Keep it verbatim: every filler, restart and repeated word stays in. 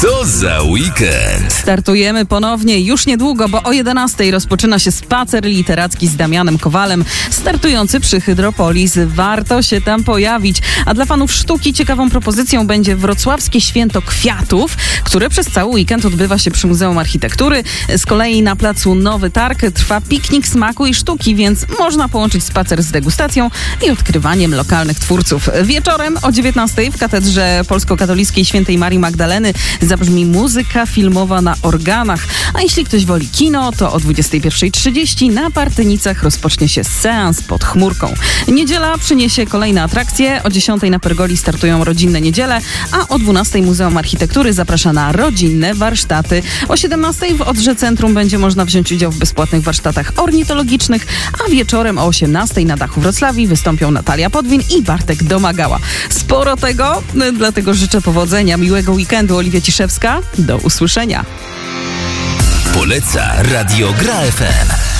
Co za weekend? Startujemy ponownie już niedługo, bo o jedenastej rozpoczyna się spacer literacki z Damianem Kowalem, startujący przy Hydropolis. Warto się tam pojawić. A dla fanów sztuki ciekawą propozycją będzie wrocławskie Święto Kwiatów, które przez cały weekend odbywa się przy Muzeum Architektury. Z kolei na placu Nowy Targ trwa piknik smaku i sztuki, więc można połączyć spacer z degustacją i odkrywaniem lokalnych twórców. Wieczorem o dziewiętnastej w Katedrze Polsko-Katolickiej Świętej Marii Magdaleny zabrzmi muzyka filmowa na organach. A jeśli ktoś woli kino, to o dwudziestej pierwszej trzydzieści na Partynicach rozpocznie się seans pod chmurką. Niedziela przyniesie kolejne atrakcje. O dziesiątej na Pergoli startują rodzinne niedziele, a o dwunastej Muzeum Architektury zaprasza na rodzinne warsztaty. O siedemnastej w Odrze Centrum będzie można wziąć udział w bezpłatnych warsztatach ornitologicznych, a wieczorem o osiemnastej na dachu Wrocławii wystąpią Natalia Podwin i Bartek Domagała. Sporo tego, dlatego życzę powodzenia, miłego weekendu. Oliwia Ciszewska, do usłyszenia. Poleca Radio Gra F M.